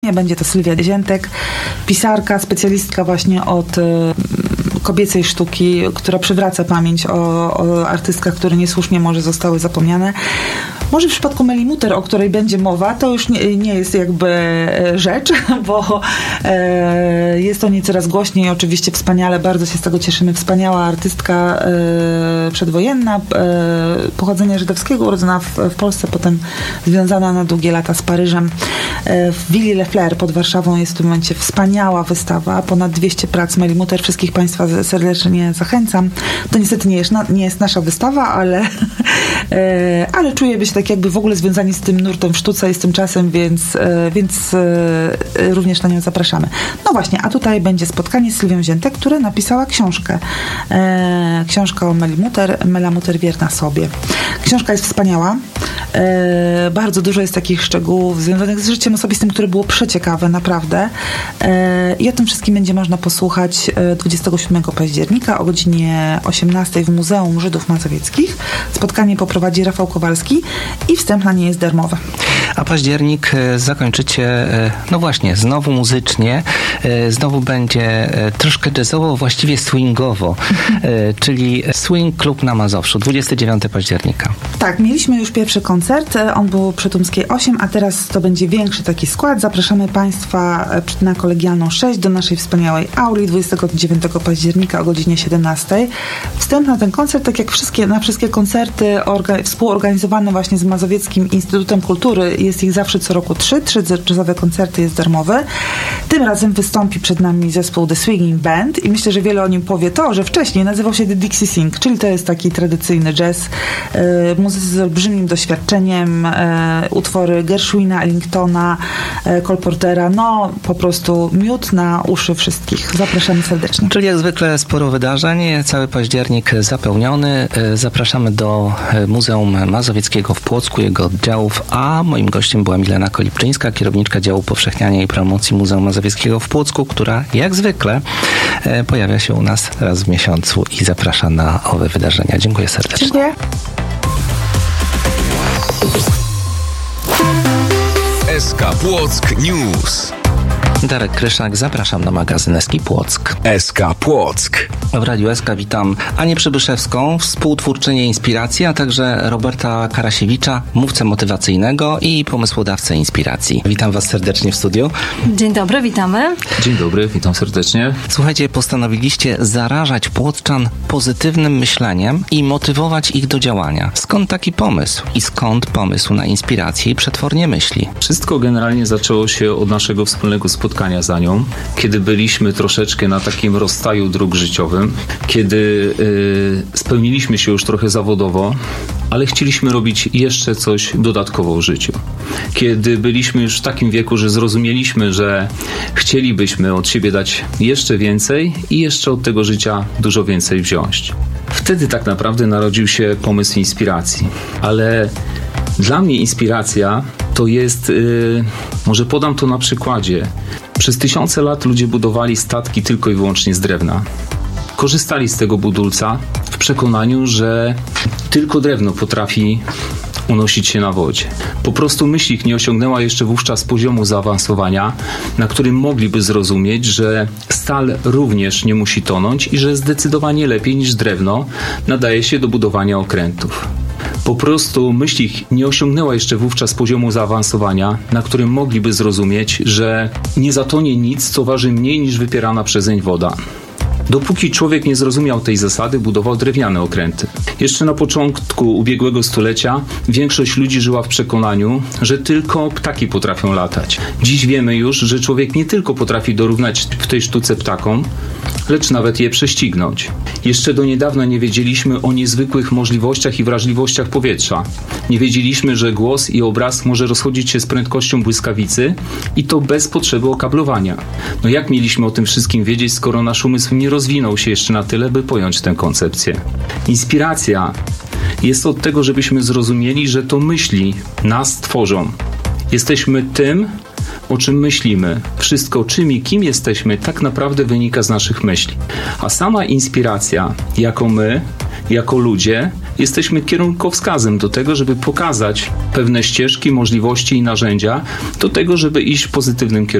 Będzie to Sylwia Ziętek, pisarka, specjalistka właśnie od kobiecej sztuki, która przywraca pamięć o artystkach, które niesłusznie może zostały zapomniane. Może w przypadku Meli Muter, o której będzie mowa, to już nie jest jakby rzecz, bo jest o niej coraz głośniej. Oczywiście wspaniale, bardzo się z tego cieszymy. Wspaniała artystka przedwojenna, pochodzenia żydowskiego, urodzona w Polsce, potem związana na długie lata z Paryżem. W Willy Le Fleur pod Warszawą jest w tym momencie wspaniała wystawa, ponad 200 prac Meli Muter. Wszystkich Państwa serdecznie zachęcam. To niestety nie jest nasza wystawa, ale czujemy się tak jakby w ogóle związani z tym nurtem w sztuce i z tym czasem, więc również na nią zapraszamy. No właśnie, a tutaj będzie spotkanie z Sylwią Ziętek, która napisała książkę. Książkę o Meli Muter, Mela Muter wierna sobie. Książka jest wspaniała. Bardzo dużo jest takich szczegółów związanych z życiem osobistym, które było przeciekawe, naprawdę. I o tym wszystkim będzie można posłuchać 27 października o godzinie 18 w Muzeum Żydów Mazowieckich. Spotkanie poprowadzi Rafał Kowalski i wstęp na nie jest darmowy. A październik zakończycie, no właśnie, znowu muzycznie, znowu będzie troszkę jazzowo, właściwie swingowo, czyli Swing Klub na Mazowszu, 29 października. Tak, mieliśmy już pierwszy koncert, on był przy Tumskiej 8, a teraz to będzie większy taki skład. Zapraszamy Państwa na Kolegialną 6 do naszej wspaniałej auli 29 października o godzinie 17. Wstęp na ten koncert, tak jak na wszystkie koncerty współorganizowane właśnie z Mazowieckim Instytutem Kultury, jest ich zawsze co roku 3 jazzowe koncerty, jest darmowy. Tym razem wystąpi przed nami zespół The Swinging Band i myślę, że wiele o nim powie to, że wcześniej nazywał się The Dixie Sing, czyli to jest taki tradycyjny jazz, muzycy z olbrzymim doświadczeniem, utwory Gershwina, Ellingtona, Cole Portera, no po prostu miód na uszy wszystkich. Zapraszamy serdecznie. Czyli jak zwykle sporo wydarzeń, cały październik zapełniony. Zapraszamy do Muzeum Mazowieckiego w Płocku, jego oddziałów, a moim gościem była Milena Kolipczyńska, kierowniczka działu powszechniania i promocji Muzeum Mazowieckiego w Płocku, która jak zwykle pojawia się u nas raz w miesiącu i zaprasza na owe wydarzenia. Dziękuję serdecznie. Dziękuję. SK Płock News. Darek Kryszak, zapraszam na magazyn SK Płock. SK Płock. W Radiu SK witam Anię Przybyszewską, współtwórczynię Inspiracji, a także Roberta Karasiewicza, mówcę motywacyjnego i pomysłodawcę Inspiracji. Witam Was serdecznie w studiu. Dzień dobry, witamy. Dzień dobry, witam serdecznie. Słuchajcie, postanowiliście zarażać płockczan pozytywnym myśleniem i motywować ich do działania. Skąd taki pomysł? I skąd pomysł na inspirację i przetwornie myśli? Wszystko generalnie zaczęło się od naszego wspólnego spotkania z Anią, kiedy byliśmy troszeczkę na takim rozstaju dróg życiowym, kiedy spełniliśmy się już trochę zawodowo, ale chcieliśmy robić jeszcze coś dodatkowo w życiu. Kiedy byliśmy już w takim wieku, że zrozumieliśmy, że chcielibyśmy od siebie dać jeszcze więcej i jeszcze od tego życia dużo więcej wziąć. Wtedy tak naprawdę narodził się pomysł inspiracji. Ale dla mnie inspiracja to jest, może podam to na przykładzie. Przez tysiące lat ludzie budowali statki tylko i wyłącznie z drewna. Korzystali z tego budulca w przekonaniu, że tylko drewno potrafi unosić się na wodzie. Po prostu myśl ich nie osiągnęła jeszcze wówczas poziomu zaawansowania, na którym mogliby zrozumieć, że stal również nie musi tonąć i że zdecydowanie lepiej niż drewno nadaje się do budowania okrętów. Po prostu myśl ich nie osiągnęła jeszcze wówczas poziomu zaawansowania, na którym mogliby zrozumieć, że nie zatonie nic, co waży mniej niż wypierana przezeń woda. Dopóki człowiek nie zrozumiał tej zasady, budował drewniane okręty. Jeszcze na początku ubiegłego stulecia większość ludzi żyła w przekonaniu, że tylko ptaki potrafią latać. Dziś wiemy już, że człowiek nie tylko potrafi dorównać w tej sztuce ptakom, lecz nawet je prześcignąć. Jeszcze do niedawna nie wiedzieliśmy o niezwykłych możliwościach i wrażliwościach powietrza. Nie wiedzieliśmy, że głos i obraz może rozchodzić się z prędkością błyskawicy i to bez potrzeby okablowania. No jak mieliśmy o tym wszystkim wiedzieć, skoro nasz umysł nie rozwinął się jeszcze na tyle, by pojąć tę koncepcję? Inspiracja jest od tego, żebyśmy zrozumieli, że to myśli nas tworzą. Jesteśmy tym, o czym myślimy. Wszystko, czym i kim jesteśmy, tak naprawdę wynika z naszych myśli. A sama inspiracja, jako my, jako ludzie, jesteśmy kierunkowskazem do tego, żeby pokazać pewne ścieżki, możliwości i narzędzia do tego, żeby iść w pozytywnym kierunku.